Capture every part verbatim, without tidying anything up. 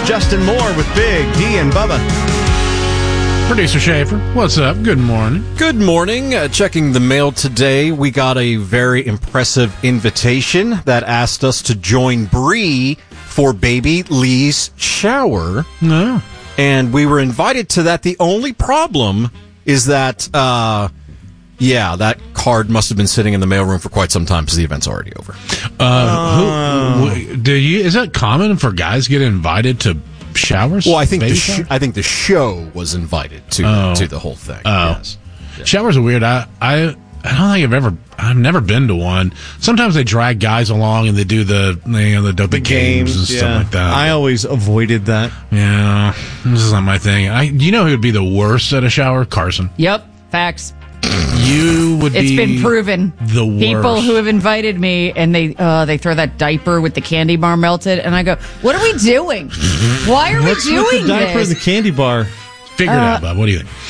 Justin Moore with Big D and Bubba. Producer Schaefer, what's up? Good morning. Good morning. Uh, checking the mail today, we got a very impressive invitation that asked us to join Bree for baby Lee's shower. No. And we were invited to that. The only problem is that, uh, yeah, that card must have been sitting in the mailroom for quite some time because the event's already over. Uh, who, who, do you? Is that common for guys to get invited to showers? Well, I think the Baby sh- I think the show was invited to Oh. to the whole thing. Oh. Yes. Yeah. Showers are weird. I, I I don't think I've ever I've never been to one. Sometimes they drag guys along and they do the you know, the doping games, and yeah. stuff like that. I always avoided that. yeah, this is not my thing. I do you know who would be the worst at a shower? Carson. Yep, facts. You would It's be been proven. the worst. People who have invited me and they uh, they throw that diaper with the candy bar melted, and I go, "What are we doing? Why are What's we with doing the diaper this?" and the candy bar? Figure it out, Bob. What do you think?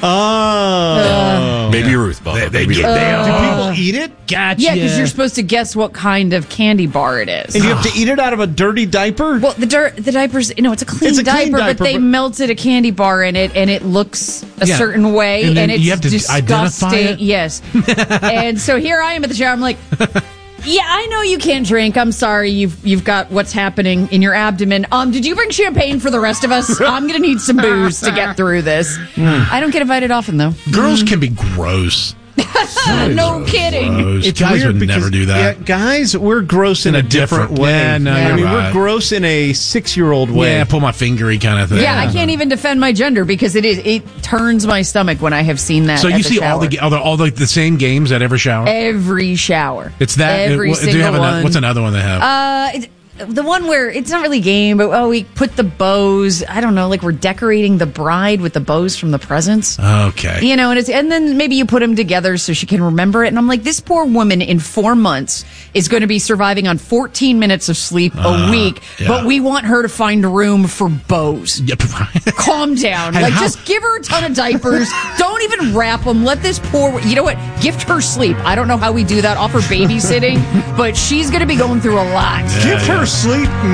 Oh. Baby Ruth, Bubba. They, they, Baby they, Ruth. they Do are. people eat it? Gotcha. Yeah, because you're supposed to guess what kind of candy bar it is. And you have to eat it out of a dirty diaper? Well, the dirt, the diapers, you know, it's a clean, It's a clean diaper, diaper, but they but- melted a candy bar in it, and it looks a Yeah. certain way, And and, then it's you have to identify disgusting. it? Yes. And so here I am at the shower. I'm like, yeah, I know you can't drink. I'm sorry. You've you've got what's happening in your abdomen. Um, did you bring champagne for the rest of us? I'm gonna need some booze to get through this. I don't get invited often though. Girls can be gross. No kidding. Gross. It's Guys weird would because, never do that. Yeah, guys, we're gross in, In a a different, different- way. yeah, no, I you're mean, right. we're gross in a six-year-old way. Yeah, pull my fingery kind of thing. Yeah, I can't even defend my gender because it is it turns my stomach when I have seen that. So at you the see all shower. the all the, all the the same games at every shower. every shower. It's that. every it, single do you have one. another, what's another one they have? Uh, it, the one where it's not really a game, but oh, we put the bows. I don't know, like we're decorating the bride with the bows from the presents. okay. You know, and it's and then maybe you put them together so she can remember it. And I'm like, this poor woman in four months is going to be surviving on fourteen minutes of sleep a Uh, week, yeah. but we want her to find room for bows. Yep. Calm down. And Like, how- just give her a ton of diapers. Don't even wrap them. Let this poor, you know what? Gift her sleep. I don't know how we do that. Offer babysitting, but she's going to be going through a lot. Give her sleep